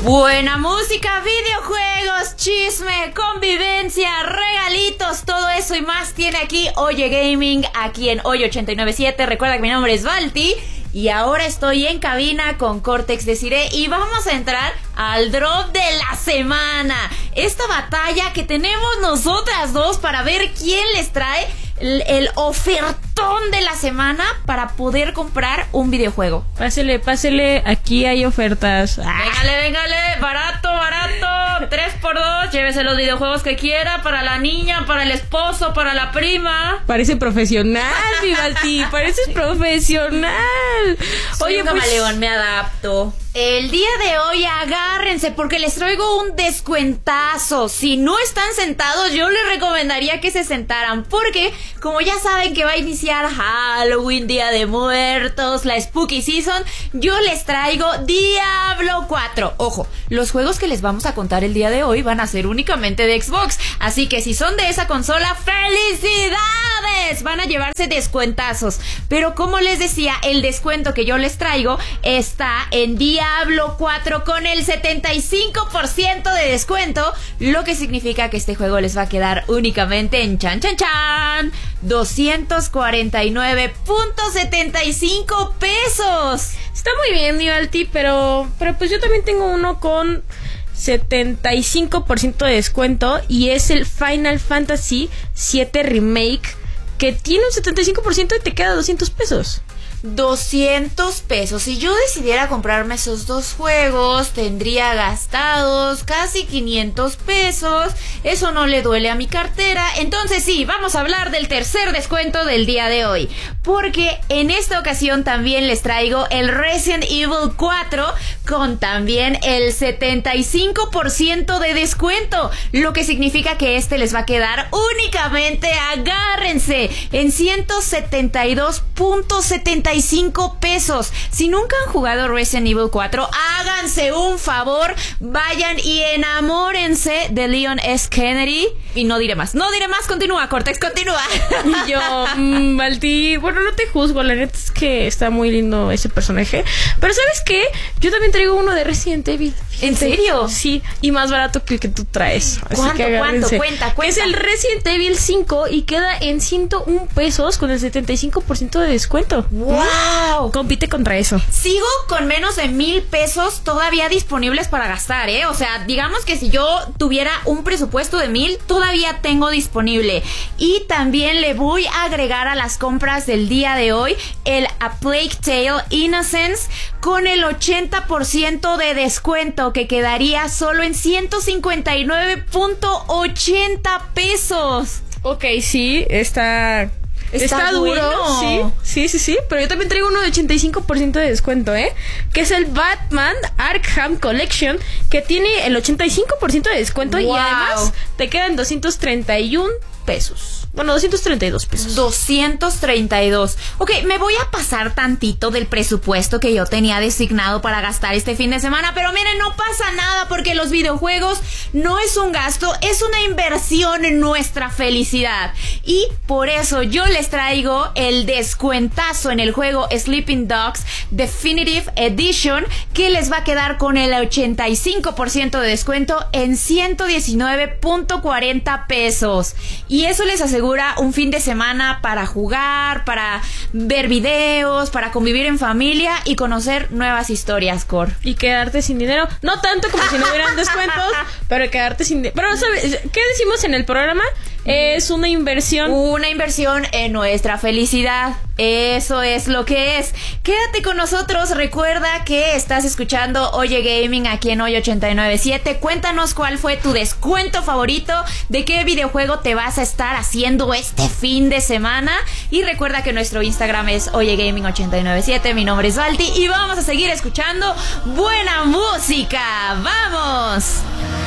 Buena música, videojuegos, chisme, convivencia, regalitos, todo eso y más tiene aquí Oye Gaming, aquí en Oye 897. Recuerda que mi nombre es Balti y ahora estoy en cabina con Cortex Desiree y vamos a entrar al drop de la semana. Esta batalla que tenemos nosotras dos para ver quién les trae el ofertón de la semana para poder comprar un videojuego. Pásele, aquí hay ofertas. Véngale, barato, 3x2, llévese los videojuegos que quiera, para la niña, para el esposo, para la prima. Parece profesional, mi Balti, pareces profesional. Soy un camaleón, me adapto. El día de hoy agárrense porque les traigo un descuentazo. Si no están sentados, yo les recomendaría que se sentaran porque, como ya saben que va a iniciar Halloween, Día de Muertos, la Spooky Season, yo les traigo Diablo 4. Ojo, los juegos que les vamos a contar el día de hoy van a ser únicamente de Xbox, así que si son de esa consola, ¡felicidades! Van a llevarse descuentazos. Pero como les decía, el descuento que yo les traigo está en Diablo 4 con el 75% de descuento, lo que significa que este juego les va a quedar únicamente en 249.75 pesos. Está muy bien, mi Balti, pero pues yo también tengo uno con 75% de descuento y es el Final Fantasy VII Remake, que tiene un 75% y te queda 200 pesos. 200 pesos. Si yo decidiera comprarme esos dos juegos, tendría gastados casi 500 pesos. Eso no le duele a mi cartera. Entonces sí, vamos a hablar del tercer descuento del día de hoy, porque en esta ocasión también les traigo el Resident Evil 4 con también el 75% de descuento, lo que significa que este les va a quedar únicamente, agárrense, en 172.75 pesos. Si nunca han jugado Resident Evil 4, háganse un favor, vayan y enamórense de Leon S. Kennedy. Y no diré más, continúa, Cortex, continúa. Y yo, Balti, bueno, no te juzgo, la neta es que está muy lindo ese personaje. Pero ¿sabes qué? Yo también traigo uno de Resident Evil. ¿En serio? Sí, y más barato que el que tú traes. ¿Cuánto? Cuenta. Es el Resident Evil 5 y queda en 101 pesos con el 75% de descuento. ¡Wow! Compite contra eso. Sigo con menos de 1,000 pesos todavía disponibles para gastar, ¿eh? O sea, digamos que si yo tuviera un presupuesto de 1,000, todavía tengo disponible. Y también le voy a agregar a las compras del día de hoy el A Plague Tale Innocence con el 80% de descuento, que quedaría solo en 159.80 pesos. Ok, sí, Está duro, bueno. Sí, pero yo también traigo uno de 85% de descuento, que es el Batman Arkham Collection, que tiene el 85% de descuento. Wow. Y además te quedan 231 pesos. Bueno, 232 pesos. 232. Ok, me voy a pasar tantito del presupuesto que yo tenía designado para gastar este fin de semana, pero miren, no pasa nada porque los videojuegos no es un gasto, es una inversión en nuestra felicidad. Y por eso yo les traigo el descuentazo en el juego Sleeping Dogs Definitive Edition, que les va a quedar con el 85% de descuento en 119.40 pesos. Y eso les asegura un fin de semana para jugar, para ver videos, para convivir en familia y conocer nuevas historias, Cor. Y quedarte sin dinero. No tanto como si no hubieran descuentos, pero quedarte sin dinero. Pero, ¿sabes qué decimos en el programa? Es una inversión. Una inversión en nuestra felicidad. Eso es lo que es. Quédate con nosotros. Recuerda que estás escuchando Oye Gaming aquí en Oye 897. Cuéntanos cuál fue tu descuento favorito, de qué videojuego te vas a estar haciendo este fin de semana. Y recuerda que nuestro Instagram es Oye Gaming 897. Mi nombre es Balti y vamos a seguir escuchando buena música. ¡Vamos!